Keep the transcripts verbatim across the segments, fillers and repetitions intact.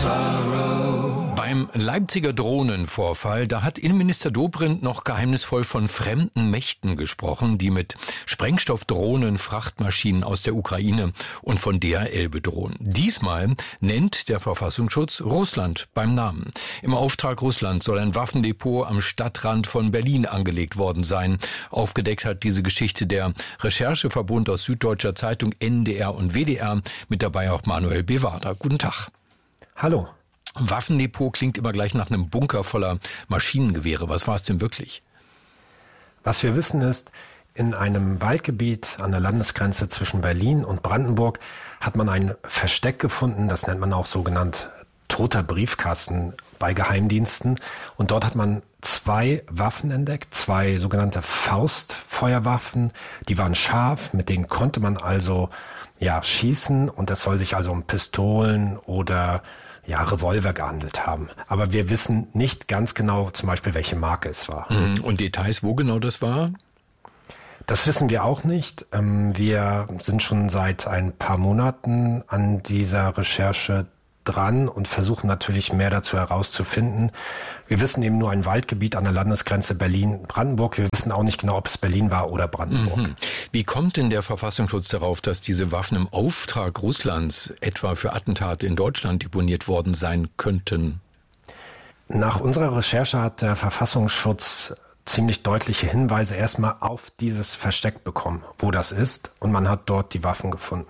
Beim Leipziger Drohnenvorfall, da hat Innenminister Dobrindt noch geheimnisvoll von fremden Mächten gesprochen, die mit Sprengstoffdrohnen Frachtmaschinen aus der Ukraine und von D H L bedrohen. Diesmal nennt der Verfassungsschutz Russland beim Namen. Im Auftrag Russlands soll ein Waffendepot am Stadtrand von Berlin angelegt worden sein. Aufgedeckt hat diese Geschichte der Rechercheverbund aus Süddeutscher Zeitung, N D R und W D R. Mit dabei auch Manuel Bewader. Guten Tag. Hallo. Waffendepot klingt immer gleich nach einem Bunker voller Maschinengewehre. Was war es denn wirklich? Was wir wissen ist, in einem Waldgebiet an der Landesgrenze zwischen Berlin und Brandenburg hat man ein Versteck gefunden, das nennt man auch sogenannt toter Briefkasten bei Geheimdiensten. Und dort hat man zwei Waffen entdeckt, zwei sogenannte Faustfeuerwaffen. Die waren scharf, mit denen konnte man also ja schießen, und es soll sich also um Pistolen oder ja, Revolver gehandelt haben. Aber wir wissen nicht ganz genau, zum Beispiel, welche Marke es war. Und Details, wo genau das war? Das wissen wir auch nicht. Wir sind schon seit ein paar Monaten an dieser Recherche dran und versuchen natürlich mehr dazu herauszufinden. Wir wissen eben nur ein Waldgebiet an der Landesgrenze Berlin-Brandenburg. Wir wissen auch nicht genau, ob es Berlin war oder Brandenburg. Mhm. Wie kommt denn der Verfassungsschutz darauf, dass diese Waffen im Auftrag Russlands etwa für Attentate in Deutschland deponiert worden sein könnten? Nach unserer Recherche hat der Verfassungsschutz ziemlich deutliche Hinweise erstmal auf dieses Versteck bekommen, wo das ist, und man hat dort die Waffen gefunden.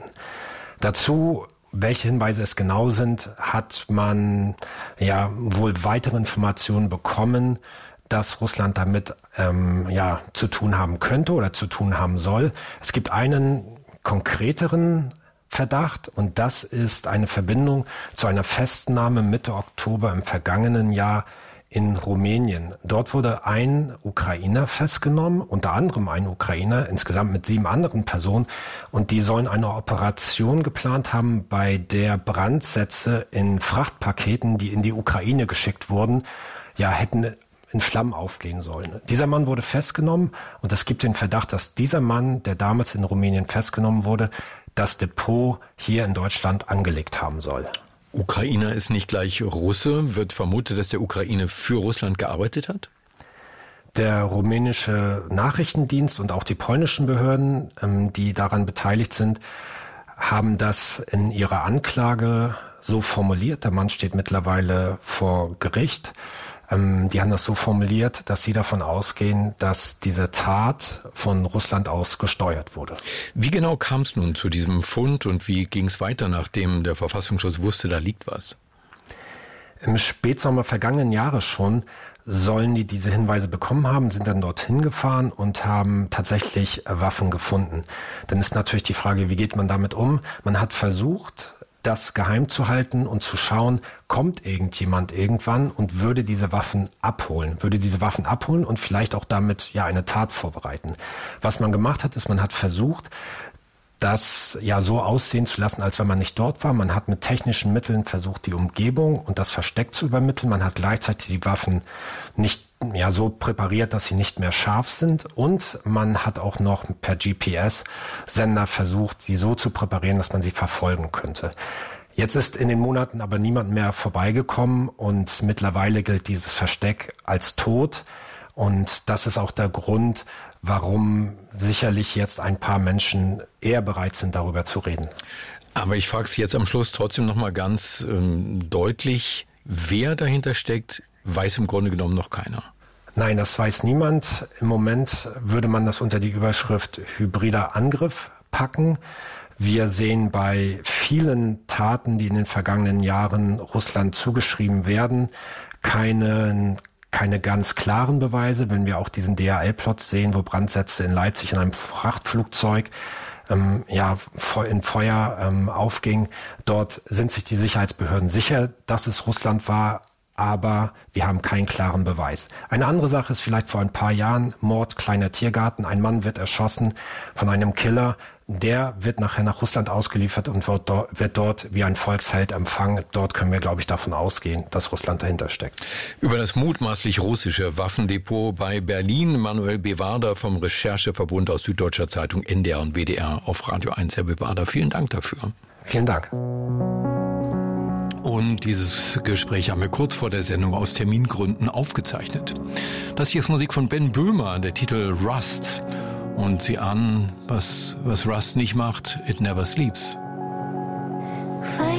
Dazu, welche Hinweise es genau sind, hat man ja wohl weitere Informationen bekommen, dass Russland damit ähm, ja zu tun haben könnte oder zu tun haben soll. Es gibt einen konkreteren Verdacht, und das ist eine Verbindung zu einer Festnahme Mitte Oktober im vergangenen Jahr in Rumänien. Dort wurde ein Ukrainer festgenommen, unter anderem ein Ukrainer, insgesamt mit sieben anderen Personen, und die sollen eine Operation geplant haben, bei der Brandsätze in Frachtpaketen, die in die Ukraine geschickt wurden, ja, hätten in Flammen aufgehen sollen. Dieser Mann wurde festgenommen, und es gibt den Verdacht, dass dieser Mann, der damals in Rumänien festgenommen wurde, das Depot hier in Deutschland angelegt haben soll. Ukrainer ist nicht gleich Russe. Wird vermutet, dass der Ukraine für Russland gearbeitet hat? Der rumänische Nachrichtendienst und auch die polnischen Behörden, die daran beteiligt sind, haben das in ihrer Anklage so formuliert. Der Mann steht mittlerweile vor Gericht. Die haben das so formuliert, dass sie davon ausgehen, dass diese Tat von Russland aus gesteuert wurde. Wie genau kam es nun zu diesem Fund, und wie ging es weiter, nachdem der Verfassungsschutz wusste, da liegt was? Im Spätsommer vergangenen Jahres schon sollen die diese Hinweise bekommen haben, sind dann dorthin gefahren und haben tatsächlich Waffen gefunden. Dann ist natürlich die Frage, wie geht man damit um? Man hat versucht, das geheim zu halten und zu schauen, kommt irgendjemand irgendwann und würde diese Waffen abholen, würde diese Waffen abholen und vielleicht auch damit ja eine Tat vorbereiten. Was man gemacht hat, ist, man hat versucht, das ja so aussehen zu lassen, als wenn man nicht dort war. Man hat mit technischen Mitteln versucht, die Umgebung und das Versteck zu übermitteln. Man hat gleichzeitig die Waffen nicht ja so präpariert, dass sie nicht mehr scharf sind, und man hat auch noch per G P S-Sender versucht, sie so zu präparieren, dass man sie verfolgen könnte. Jetzt ist in den Monaten aber niemand mehr vorbeigekommen, und mittlerweile gilt dieses Versteck als tot, und das ist auch der Grund, warum sicherlich jetzt ein paar Menschen eher bereit sind, darüber zu reden. Aber ich frage Sie jetzt am Schluss trotzdem noch mal ganz ähm, deutlich, wer dahinter steckt, weiß im Grunde genommen noch keiner. Nein, das weiß niemand. Im Moment würde man das unter die Überschrift hybrider Angriff packen. Wir sehen bei vielen Taten, die in den vergangenen Jahren Russland zugeschrieben werden, keine, keine ganz klaren Beweise. Wenn wir auch diesen D H L-Plot sehen, wo Brandsätze in Leipzig in einem Frachtflugzeug ähm, ja, in Feuer ähm, aufging, dort sind sich die Sicherheitsbehörden sicher, dass es Russland war, aber wir haben keinen klaren Beweis. Eine andere Sache ist vielleicht vor ein paar Jahren Mord, kleiner Tiergarten. Ein Mann wird erschossen von einem Killer. Der wird nachher nach Russland ausgeliefert und wird dort, wird dort wie ein Volksheld empfangen. Dort können wir, glaube ich, davon ausgehen, dass Russland dahinter steckt. Über das mutmaßlich russische Waffendepot bei Berlin, Manuel Bewader vom Rechercheverbund aus Süddeutscher Zeitung, N D R und W D R auf Radio eins. Herr Bewader, vielen Dank dafür. Vielen Dank. Und dieses Gespräch haben wir kurz vor der Sendung aus Termingründen aufgezeichnet. Das hier ist Musik von Ben Böhmer, der Titel Rust. Und Sie ahnen, was, was Rust nicht macht, it never sleeps. Fire